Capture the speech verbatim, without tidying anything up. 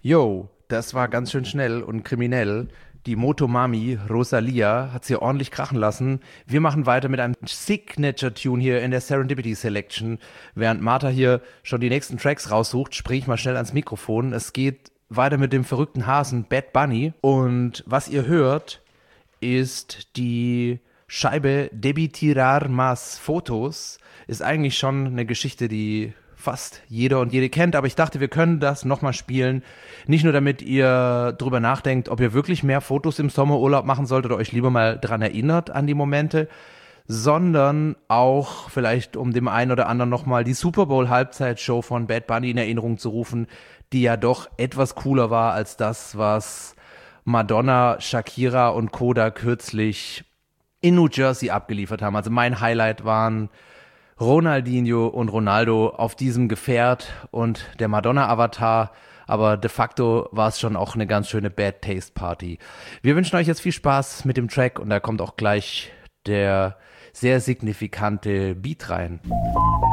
Yo, das war ganz schön schnell und kriminell. Die Motomami Rosalia hat sie ordentlich krachen lassen. Wir machen weiter mit einem Signature-Tune hier in der Serendipity Selection. Während Martha hier schon die nächsten Tracks raussucht, springe ich mal schnell ans Mikrofon. Es geht weiter mit dem verrückten Hasen Bad Bunny. Und was ihr hört, ist die Scheibe Debí tirar más fotos. Ist eigentlich schon eine Geschichte, die fast jeder und jede kennt, aber ich dachte, wir können das nochmal spielen. Nicht nur, damit ihr drüber nachdenkt, ob ihr wirklich mehr Fotos im Sommerurlaub machen solltet oder euch lieber mal dran erinnert an die Momente, sondern auch vielleicht, um dem einen oder anderen nochmal die Super Bowl Halbzeitshow von Bad Bunny in Erinnerung zu rufen, die ja doch etwas cooler war als das, was Madonna, Shakira und Koda kürzlich in New Jersey abgeliefert haben. Also mein Highlight waren Ronaldinho und Ronaldo auf diesem Gefährt und der Madonna-Avatar, aber de facto war es schon auch eine ganz schöne Bad Taste Party. Wir wünschen euch jetzt viel Spaß mit dem Track und da kommt auch gleich der sehr signifikante Beat rein.